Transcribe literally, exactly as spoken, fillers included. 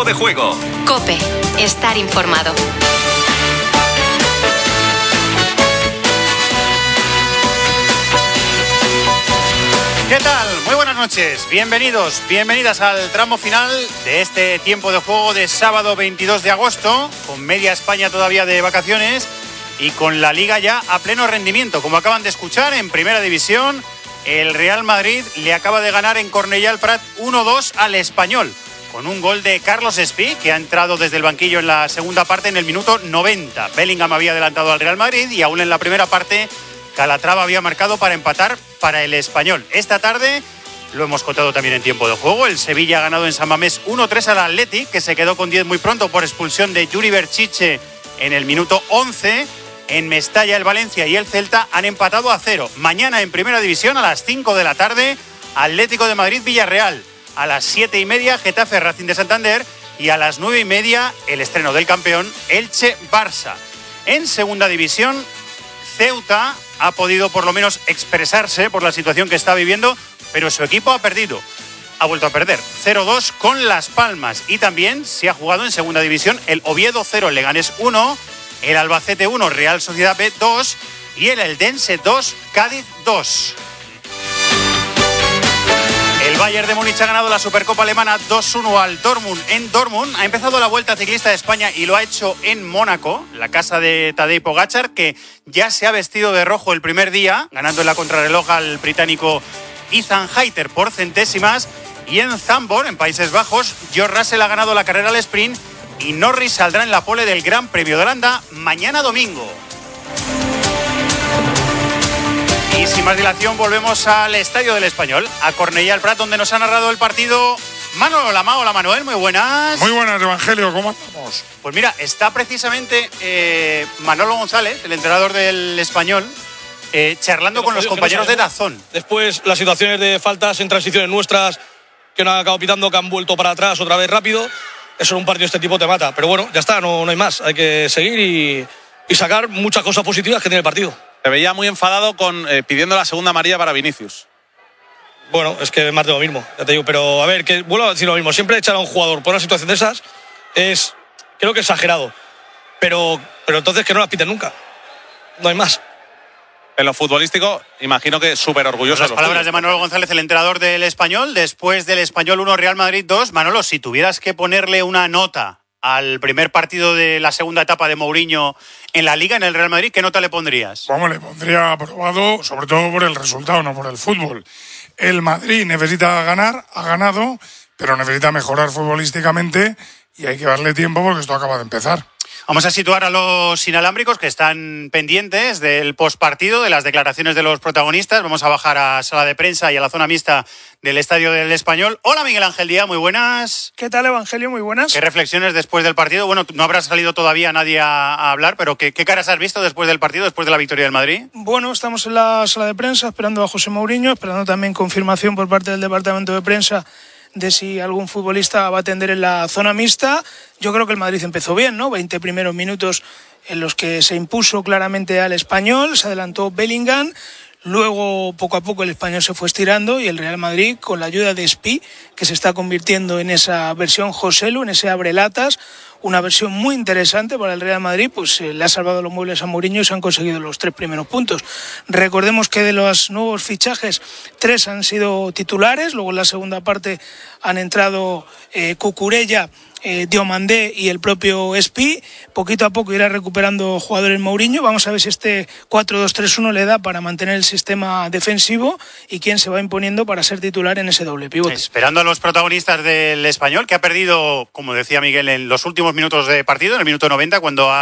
de juego. COPE. Estar informado. ¿Qué tal? Muy buenas noches. Bienvenidos, bienvenidas al tramo final de este tiempo de juego de sábado veintidós de agosto, con media España todavía de vacaciones y con la Liga ya a pleno rendimiento. Como acaban de escuchar, en Primera División, el Real Madrid le acaba de ganar en Cornellà al Prat uno dos al Español, con un gol de Carlos Espí, que ha entrado desde el banquillo en la segunda parte en el minuto noventa. Bellingham había adelantado al Real Madrid y aún en la primera parte Calatrava había marcado para empatar para el Español. Esta tarde, lo hemos contado también en tiempo de juego, el Sevilla ha ganado en San Mamés uno tres al Athletic, que se quedó con diez muy pronto por expulsión de Yuri Berchiche en el minuto once. En Mestalla el Valencia y el Celta han empatado a cero. Mañana en Primera División a las cinco de la tarde, Atlético de Madrid-Villarreal. A las siete y media, Getafe-Racing de Santander. Y a las nueve y media, el estreno del campeón, Elche-Barça. En Segunda División, Ceuta ha podido por lo menos expresarse por la situación que está viviendo, pero su equipo ha perdido. Ha vuelto a perder cero dos con Las Palmas. Y también se ha jugado en Segunda División el Oviedo cero, Leganés uno, el Albacete uno, Real Sociedad B dos y el Eldense dos, Cádiz dos. El Bayern de Múnich ha ganado la Supercopa Alemana dos uno al Dortmund en Dortmund. Ha empezado la Vuelta Ciclista de España y lo ha hecho en Mónaco, la casa de Tadej Pogačar, que ya se ha vestido de rojo el primer día, ganando en la contrarreloj al británico Ethan Hayter por centésimas. Y en Zandvoort, en Países Bajos, George Russell ha ganado la carrera al sprint y Norris saldrá en la pole del Gran Premio de Holanda mañana domingo. Y sin más dilación volvemos al Estadio del Español, a Cornellà al Prat, donde nos ha narrado el partido Manolo Lama. Hola Manuel, muy buenas. Muy buenas, Evangelio, ¿cómo estamos? Pues mira, está precisamente eh, Manolo González, el entrenador del Español, eh, charlando con los compañeros de Dazón. Después las situaciones de faltas en transiciones nuestras que no han acabado pitando, que han vuelto para atrás otra vez rápido. Eso en un partido de este tipo te mata. Pero bueno, ya está, no, no hay más. Hay que seguir y, y sacar muchas cosas positivas que tiene el partido. Se veía muy enfadado con eh, pidiendo la segunda amarilla para Vinicius. Bueno, es que es más de lo mismo, ya te digo. Pero a ver, que vuelvo a decir lo mismo. Siempre echar a un jugador por una situación de esas es, creo que exagerado. Pero, pero entonces que no las piten nunca. No hay más. En lo futbolístico, imagino que súper orgulloso. Las palabras de Manolo González, el entrenador del Español, después del Español uno, Real Madrid dos. Manolo, si tuvieras que ponerle una nota al primer partido de la segunda etapa de Mourinho en la Liga, en el Real Madrid, ¿qué nota le pondrías? Vamos, le pondría aprobado, sobre todo por el resultado, no por el fútbol. El Madrid necesita ganar, ha ganado, pero necesita mejorar futbolísticamente y hay que darle tiempo porque esto acaba de empezar. Vamos a situar a los inalámbricos que están pendientes del postpartido, de las declaraciones de los protagonistas. Vamos a bajar a sala de prensa y a la zona mixta del Estadio del Español. Hola Miguel Ángel Díaz, muy buenas. ¿Qué tal, Evangelio? Muy buenas. ¿Qué reflexiones después del partido? Bueno, no habrá salido todavía nadie a, a hablar, pero ¿qué, ¿qué caras has visto después del partido, después de la victoria del Madrid? Bueno, estamos en la sala de prensa esperando a José Mourinho, esperando también confirmación por parte del departamento de prensa de si algún futbolista va a atender en la zona mixta. Yo creo que el Madrid empezó bien, ¿no? veinte primeros minutos en los que se impuso claramente al Español, se adelantó Bellingham, luego poco a poco el Español se fue estirando y el Real Madrid, con la ayuda de Espí, que se está convirtiendo en esa versión Joselu, en ese abrelatas, una versión muy interesante para el Real Madrid, pues eh, le ha salvado los muebles a Mourinho y se han conseguido los tres primeros puntos. Recordemos que de los nuevos fichajes, tres han sido titulares, luego en la segunda parte han entrado eh, Cucurella, eh, Diomandé y el propio Espí. Poquito a poco irá recuperando jugadores Mourinho. Vamos a ver si este cuatro dos tres uno le da para mantener el sistema defensivo y quién se va imponiendo para ser titular en ese doble pivote. Esperando a los protagonistas del Español, que ha perdido, como decía Miguel, en los últimos minutos de partido, en el minuto noventa, cuando ha